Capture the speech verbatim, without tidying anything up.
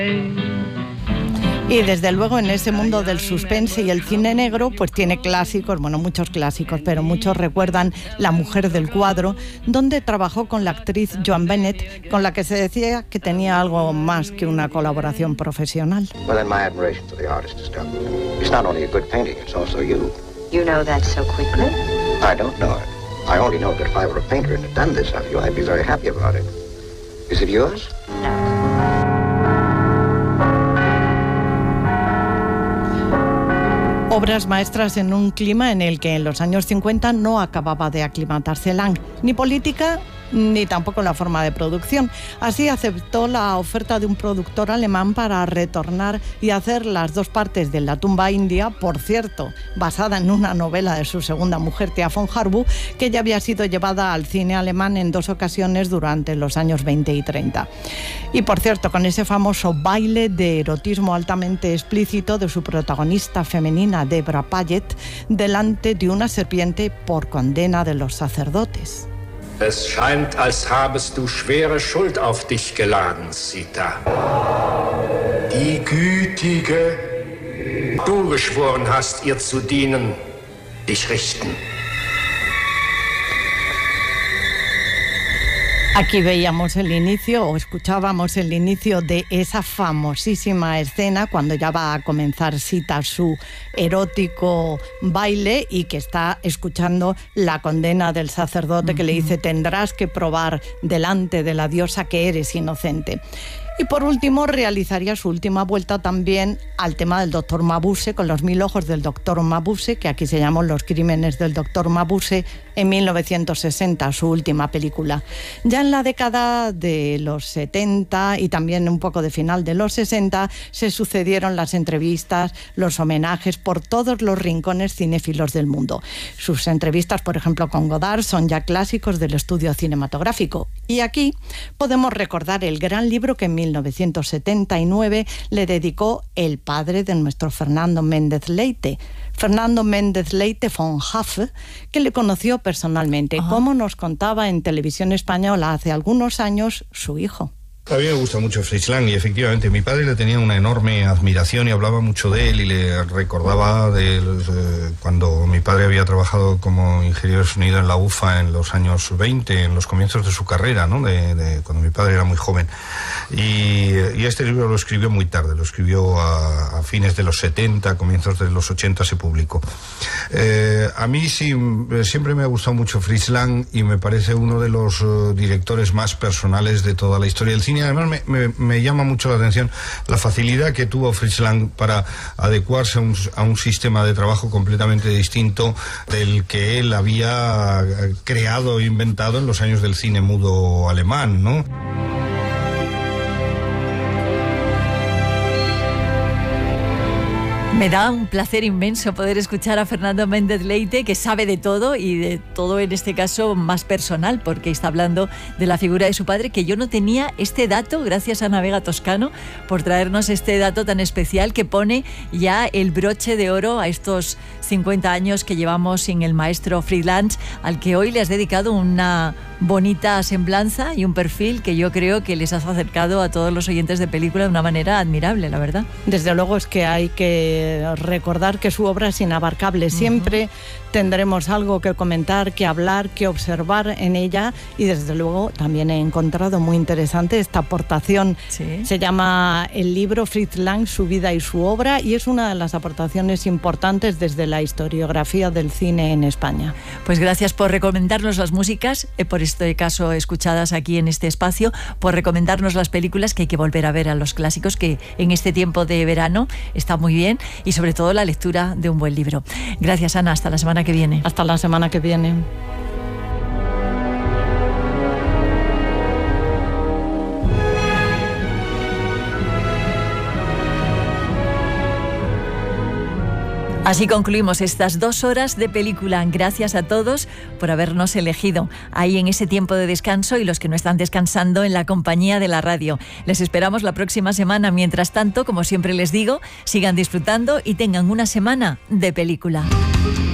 Y desde luego en ese mundo del suspense y el cine negro, pues tiene clásicos, bueno, muchos clásicos, pero muchos recuerdan La mujer del cuadro, donde trabajó con la actriz Joan Bennett, con la que se decía que tenía algo más que una colaboración profesional. Well, then my admiration for the artist is doubled. It's not only a good painting, it's also you. You know that so quickly? I don't know it. I only know that if I were a painter and had done this of you, I'd be very happy about it. Is it yours? No. Obras maestras en un clima en el que en los años cincuenta no acababa de aclimatarse Lang, ni política ni tampoco la forma de producción. Así aceptó la oferta de un productor alemán para retornar y hacer las dos partes de La tumba india, por cierto, basada en una novela de su segunda mujer, Thea von Harbou, que ya había sido llevada al cine alemán en dos ocasiones durante los años veinte y treinta. Y por cierto, con ese famoso baile de erotismo altamente explícito de su protagonista femenina, Debra Paget, delante de una serpiente por condena de los sacerdotes. Es scheint, als habest du schwere Schuld auf dich geladen, Sita. Die Gütige, du geschworen hast, ihr zu dienen, dich richten. Aquí veíamos el inicio, o escuchábamos el inicio de esa famosísima escena cuando ya va a comenzar Sita su erótico baile y que está escuchando la condena del sacerdote, uh-huh, que le dice: tendrás que probar delante de la diosa que eres inocente. Y por último realizaría su última vuelta también al tema del doctor Mabuse, con Los mil ojos del doctor Mabuse, que aquí se llamó Los crímenes del doctor Mabuse, en mil novecientos sesenta, su última película. Ya en la década de los setenta y también un poco de final de los sesenta se sucedieron las entrevistas, los homenajes por todos los rincones cinéfilos del mundo. Sus entrevistas, por ejemplo, con Godard, son ya clásicos del estudio cinematográfico. Y aquí podemos recordar el gran libro que en mil novecientos setenta y nueve le dedicó el padre de nuestro Fernando Méndez Leite, Fernando Méndez Leite von Hafe, que le conoció personalmente, Ajá. como nos contaba en Televisión Española hace algunos años su hijo. A mí me gusta mucho Fritz Lang y efectivamente mi padre le tenía una enorme admiración y hablaba mucho de él y le recordaba de eh, cuando mi padre había trabajado como ingeniero de sonido en la U F A en los años veinte, en los comienzos de su carrera, ¿no? de, de, cuando mi padre era muy joven. Y, y este libro lo escribió muy tarde, lo escribió a, a fines de los setenta, comienzos de los ochenta se publicó. Eh, a mí sí, siempre me ha gustado mucho Fritz Lang y me parece uno de los uh, directores más personales de toda la historia del cine. Además me, me, me llama mucho la atención la facilidad que tuvo Fritz Lang para adecuarse a un, a un sistema de trabajo completamente distinto del que él había creado e inventado en los años del cine mudo alemán, ¿no? Me da un placer inmenso poder escuchar a Fernando Méndez Leite, que sabe de todo y de todo en este caso más personal, porque está hablando de la figura de su padre, que yo no tenía este dato, gracias a Navega Toscano por traernos este dato tan especial que pone ya el broche de oro a estos cincuenta años que llevamos sin el maestro Fritz Lang, al que hoy le has dedicado una bonita semblanza y un perfil que yo creo que les has acercado a todos los oyentes de película de una manera admirable, la verdad. Desde luego es que hay que recordar que su obra es inabarcable. Siempre uh-huh. tendremos algo que comentar, que hablar, que observar en ella, y desde luego también he encontrado muy interesante esta aportación. ¿Sí? Se llama el libro Fritz Lang, su vida y su obra, y es una de las aportaciones importantes desde la historiografía del cine en España. Pues gracias por recomendarnos las músicas, eh, por este caso escuchadas aquí en este espacio, por recomendarnos las películas, que hay que volver a ver a los clásicos, que en este tiempo de verano está muy bien, y sobre todo la lectura de un buen libro. Gracias, Ana, hasta la semana que viene. Hasta la semana que viene. Así concluimos estas dos horas de película. Gracias a todos por habernos elegido ahí en ese tiempo de descanso y los que no están descansando en la compañía de la radio. Les esperamos la próxima semana. Mientras tanto, como siempre les digo, sigan disfrutando y tengan una semana de película.